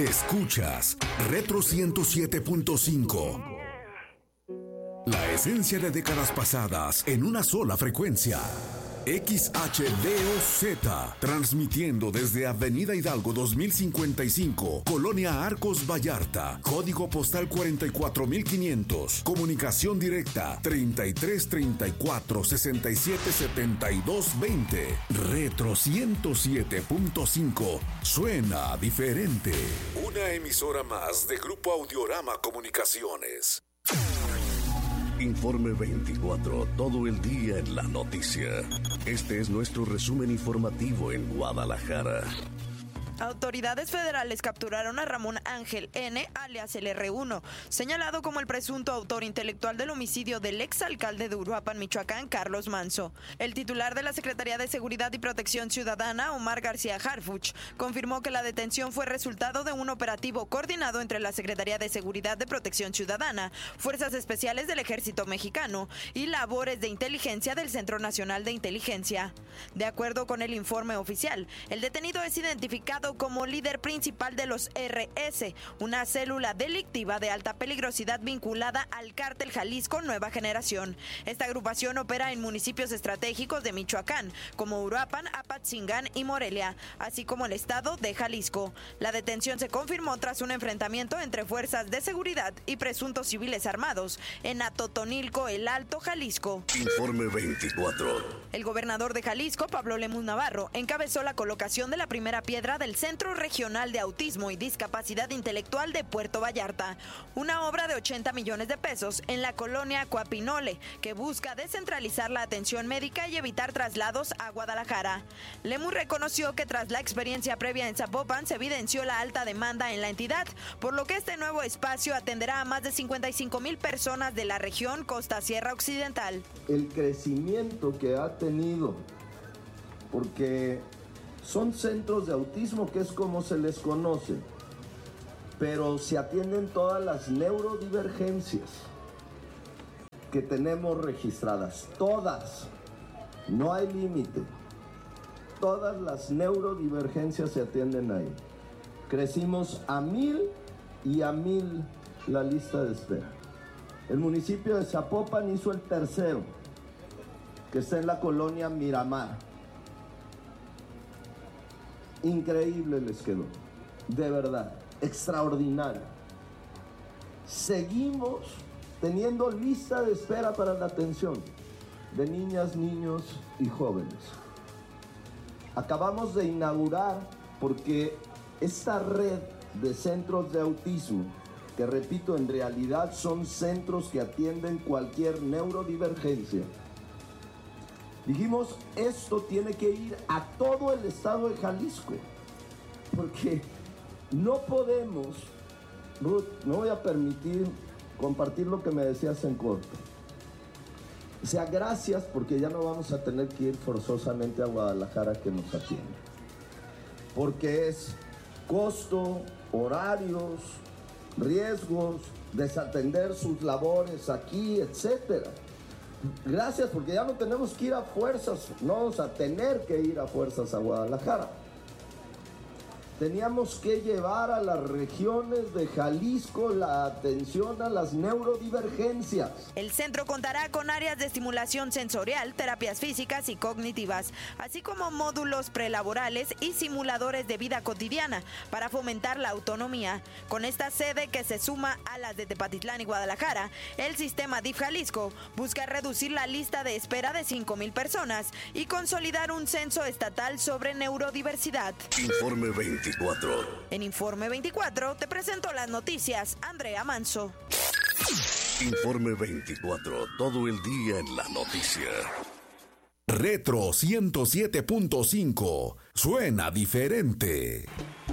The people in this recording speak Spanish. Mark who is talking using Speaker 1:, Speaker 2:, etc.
Speaker 1: Escuchas Retro 107.5. La esencia de décadas pasadas en una sola frecuencia. XHDOZ, transmitiendo desde Avenida Hidalgo 2055, Colonia Arcos Vallarta, código postal 44500, comunicación directa 3334 67 72 20. Retro 107.5, suena diferente. Una emisora más de Grupo Audiorama Comunicaciones.
Speaker 2: Informe 24, todo el día en la noticia. Este es nuestro resumen informativo en Guadalajara.
Speaker 3: Autoridades federales capturaron a Ramón Ángel N., alias el R1, señalado como el presunto autor intelectual del homicidio del exalcalde de Uruapan, Michoacán, Carlos Manzo. El titular de la Secretaría de Seguridad y Protección Ciudadana, Omar García Harfuch, confirmó que la detención fue resultado de un operativo coordinado entre la Secretaría de Seguridad de Protección Ciudadana, Fuerzas Especiales del Ejército Mexicano y labores de inteligencia del Centro Nacional de Inteligencia. De acuerdo con el informe oficial, el detenido es identificado como líder principal de los RS, una célula delictiva de alta peligrosidad vinculada al cártel Jalisco Nueva Generación. Esta agrupación opera en municipios estratégicos de Michoacán, como Uruapan, Apatzingán y Morelia, así como el estado de Jalisco. La detención se confirmó tras un enfrentamiento entre fuerzas de seguridad y presuntos civiles armados en Atotonilco, El Alto, Jalisco.
Speaker 2: Informe 24.
Speaker 3: El gobernador de Jalisco, Pablo Lemus Navarro, encabezó la colocación de la primera piedra del Centro Regional de Autismo y Discapacidad Intelectual de Puerto Vallarta, una obra de 80 millones de pesos en la colonia Coapinole, que busca descentralizar la atención médica y evitar traslados a Guadalajara. Lemus reconoció que tras la experiencia previa en Zapopan se evidenció la alta demanda en la entidad, por lo que este nuevo espacio atenderá a más de 55,000 personas de la región Costa Sierra Occidental.
Speaker 4: El crecimiento que ha tenido, porque son centros de autismo, que es como se les conoce, pero se atienden todas las neurodivergencias que tenemos registradas, todas, no hay límite, todas las neurodivergencias se atienden ahí. Crecimos a 1,000 y a 1,000 la lista de espera. El municipio de Zapopan hizo el tercero, que está en la colonia Miramar. Increíble les quedó, de verdad, extraordinario. Seguimos teniendo lista de espera para la atención de niñas, niños y jóvenes. Acabamos de inaugurar, porque esta red de centros de autismo, que repito, en realidad son centros que atienden cualquier neurodivergencia, dijimos, esto tiene que ir a todo el estado de Jalisco, porque no podemos, Ruth, no voy a permitir compartir lo que me decías en corto. O sea, gracias, porque ya no vamos a tener que ir forzosamente a Guadalajara que nos atienda, porque es costo, horarios, riesgos, desatender sus labores aquí, etcétera. Gracias, porque ya no tenemos que ir a fuerzas, no vamos a tener que ir a fuerzas a Guadalajara. Teníamos que llevar a las regiones de Jalisco la atención a las neurodivergencias.
Speaker 3: El centro contará con áreas de estimulación sensorial, terapias físicas y cognitivas, así como módulos prelaborales y simuladores de vida cotidiana para fomentar la autonomía. Con esta sede, que se suma a las de Tepatitlán y Guadalajara, el sistema DIF Jalisco busca reducir la lista de espera de 5,000 personas y consolidar un censo estatal sobre neurodiversidad.
Speaker 2: Informe 24.
Speaker 3: En Informe 24 te presento las noticias, Andrea Manso.
Speaker 2: Informe 24, todo el día en la noticia.
Speaker 1: Retro 107.5, suena diferente.